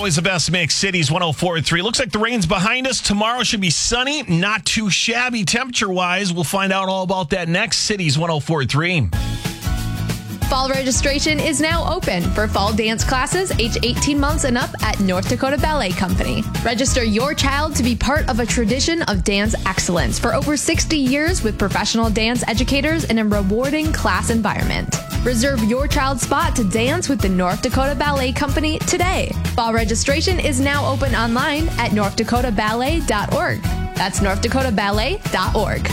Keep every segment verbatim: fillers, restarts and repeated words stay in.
always the best mix. Cities one oh four point three. Looks like the rain's behind us. Tomorrow should be sunny, not too shabby temperature-wise. We'll find out all about that next. Cities one oh four point three. Fall registration is now open for fall dance classes age eighteen months and up at North Dakota Ballet Company. Register your child to be part of a tradition of dance excellence for over sixty years with professional dance educators in a rewarding class environment. Reserve your child's spot to dance with the North Dakota Ballet Company today. Fall registration is now open online at north dakota ballet dot org. That's north dakota ballet dot org.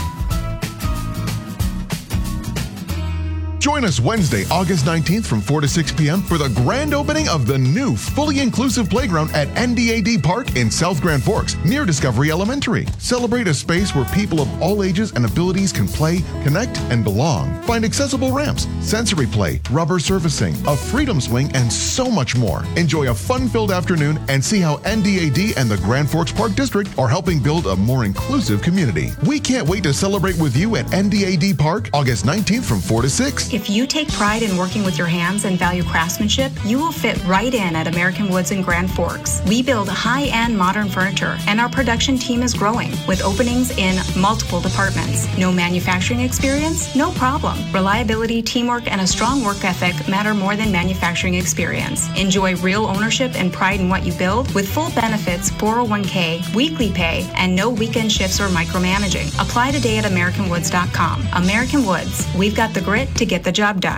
Join us Wednesday, August nineteenth from four to six p.m. for the grand opening of the new fully inclusive playground at N D A D Park in South Grand Forks, near Discovery Elementary. Celebrate a space where people of all ages and abilities can play, connect, and belong. Find accessible ramps, sensory play, rubber surfacing, a freedom swing, and so much more. Enjoy a fun-filled afternoon and see how N D A D and the Grand Forks Park District are helping build a more inclusive community. We can't wait to celebrate with you at N D A D Park, August nineteenth from four to six. If you take pride in working with your hands and value craftsmanship, you will fit right in at American Woods in Grand Forks. We build high-end modern furniture, and our production team is growing with openings in multiple departments. No manufacturing experience? No problem. Reliability, teamwork, and a strong work ethic matter more than manufacturing experience. Enjoy real ownership and pride in what you build with full benefits, four oh one k, weekly pay, and no weekend shifts or micromanaging. Apply today at american woods dot com. American Woods, we've got the grit to get the job done.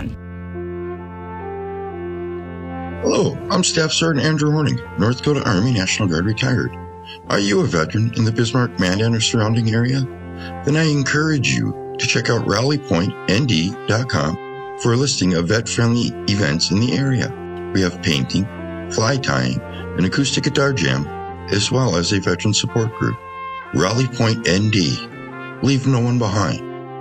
Hello, I'm Staff Sergeant Andrew Horning, North Dakota Army National Guard retired. Are you a veteran in the Bismarck, Mandan, or surrounding area? Then I encourage you to check out rally point n d dot com for a listing of vet-friendly events in the area. We have painting, fly tying, an acoustic guitar jam, as well as a veteran support group. Rally Point N D. Leave no one behind.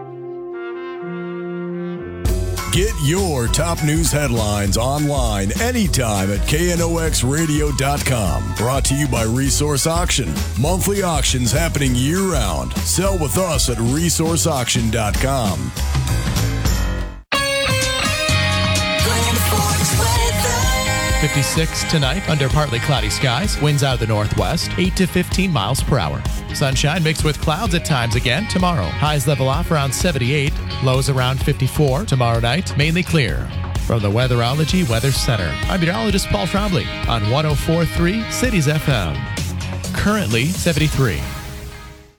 Get your top news headlines online anytime at K N O X radio dot com. Brought to you by Resource Auction. Monthly auctions happening year-round. Sell with us at resource auction dot com. fifty-six tonight under partly cloudy skies. Winds out of the northwest, eight to fifteen miles per hour. Sunshine mixed with clouds at times again tomorrow. Highs level off around seventy-eight. Lows around fifty-four. Tomorrow night, mainly clear. From the Weatherology Weather Center, I'm meteorologist Paul Trombley on one oh four point three Cities F M. Currently seventy-three.